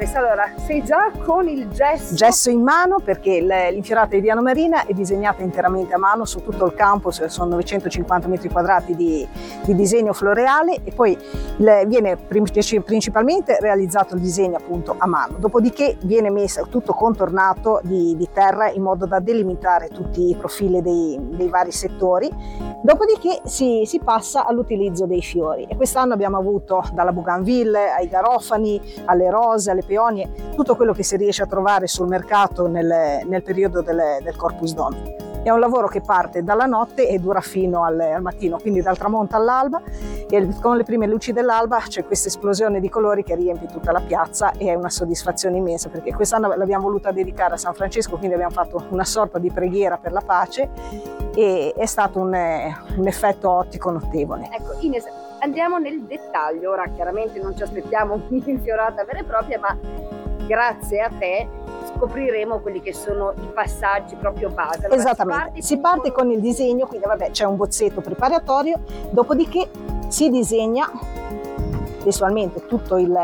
questa. Allora, sei già con il gesso? Gesso in mano, perché l'infiorata di Diana Marina è disegnata interamente a mano su tutto il campo, sono 950 metri quadrati di disegno floreale, e poi viene principalmente realizzato il disegno appunto a mano, dopodiché viene messo tutto contornato di terra in modo da delimitare tutti i profili dei vari settori, dopodiché si passa all'utilizzo dei fiori, e quest'anno abbiamo avuto dalla bougainville ai garofani, alle rose, alle peonie, tutto quello che si riesce a trovare sul mercato nel periodo del Corpus Domini. È un lavoro che parte dalla notte e dura fino al mattino, quindi dal tramonto all'alba, e con le prime luci dell'alba c'è questa esplosione di colori che riempie tutta la piazza, e è una soddisfazione immensa, perché quest'anno l'abbiamo voluta dedicare a San Francesco, quindi abbiamo fatto una sorta di preghiera per la pace, e è stato un effetto ottico notevole. Ecco, Ines, andiamo nel dettaglio. Ora chiaramente non ci aspettiamo un'infiorata vera e propria, ma grazie a te scopriremo quelli che sono i passaggi proprio base. Allora, esattamente, si parte con il disegno, quindi c'è un bozzetto preparatorio, dopodiché si disegna visualmente tutto il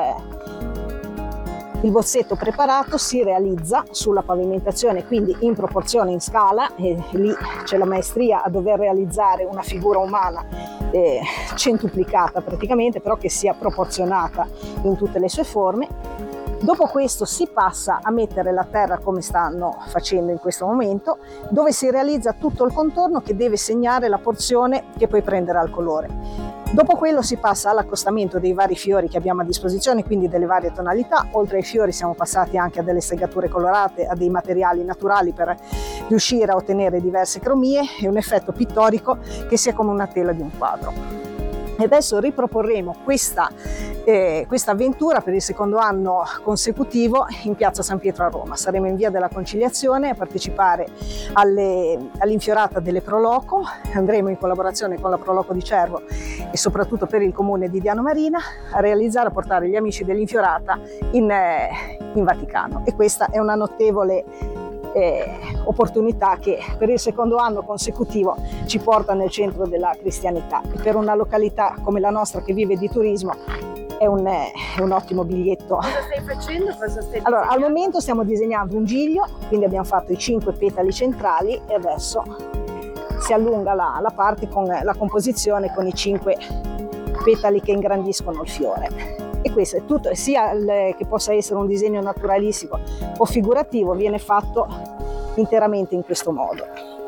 bozzetto preparato, si realizza sulla pavimentazione, quindi in proporzione, in scala, e lì c'è la maestria a dover realizzare una figura umana centuplicata praticamente, però che sia proporzionata in tutte le sue forme. Dopo questo si passa a mettere la terra, come stanno facendo in questo momento, dove si realizza tutto il contorno che deve segnare la porzione che poi prenderà il colore. Dopo quello si passa all'accostamento dei vari fiori che abbiamo a disposizione, quindi delle varie tonalità. Oltre ai fiori siamo passati anche a delle segature colorate, a dei materiali naturali per riuscire a ottenere diverse cromie e un effetto pittorico che sia come una tela di un quadro. E adesso riproporremo questa avventura per il secondo anno consecutivo in Piazza San Pietro a Roma. Saremo in Via della Conciliazione a partecipare all'infiorata delle Proloco. Andremo in collaborazione con la Proloco di Cervo e soprattutto per il comune di Diano Marina a portare gli amici dell'infiorata in Vaticano. E questa è una notevole opportunità che per il secondo anno consecutivo ci porta nel centro della cristianità, e per una località come la nostra che vive di turismo è un ottimo biglietto. Cosa stai facendo? Cosa stai allora, al momento stiamo disegnando un giglio, quindi abbiamo fatto i 5 petali centrali, e adesso si allunga la parte con la composizione con i 5 petali che ingrandiscono il fiore. E questo è tutto, sia che possa essere un disegno naturalistico o figurativo, viene fatto interamente in questo modo.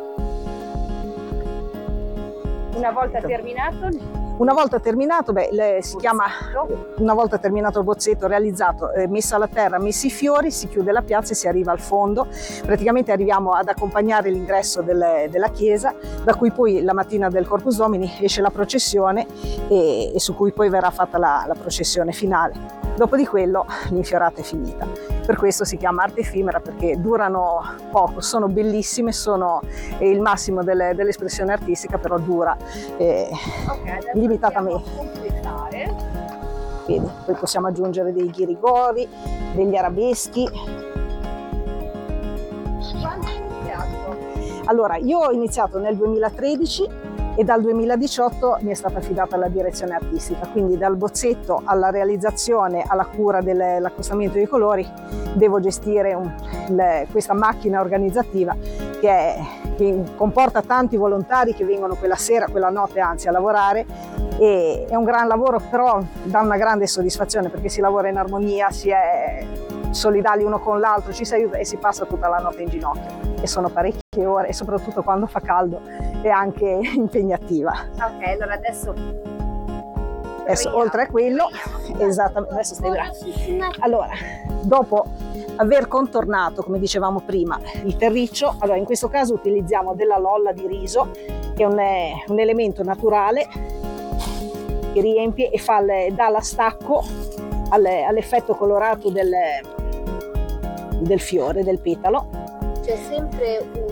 Una volta terminato? Una volta terminato, una volta terminato il bozzetto realizzato, messa la terra, messi i fiori, si chiude la piazza e si arriva al fondo. Praticamente arriviamo ad accompagnare l'ingresso della chiesa, da cui poi la mattina del Corpus Domini esce la processione e su cui poi verrà fatta la processione finale. Dopo di quello l'infiorata è finita. Per questo si chiama arte effimera, perché durano poco, sono bellissime, sono il massimo dell'espressione artistica, però dura limitatamente. Vedi, poi possiamo aggiungere dei ghirigori, degli arabeschi. Quando hai iniziato? Allora, io ho iniziato nel 2013 e dal 2018 mi è stata affidata la direzione artistica, quindi dal bozzetto alla realizzazione, alla cura dell'accostamento dei colori, devo gestire questa macchina organizzativa che comporta tanti volontari che vengono quella sera, quella notte anzi, a lavorare, e è un gran lavoro, però dà una grande soddisfazione, perché si lavora in armonia, si è solidali uno con l'altro, ci si aiuta e si passa tutta la notte in ginocchio, e sono parecchie ore, e soprattutto quando fa caldo è anche impegnativa. Ok, allora adesso oltre a quello, esattamente, adesso stai bravo. Allora, dopo aver contornato, come dicevamo prima, il terriccio, allora in questo caso utilizziamo della lolla di riso, che è un elemento naturale che riempie e dà la stacco all'effetto colorato del fiore, del petalo. C'è sempre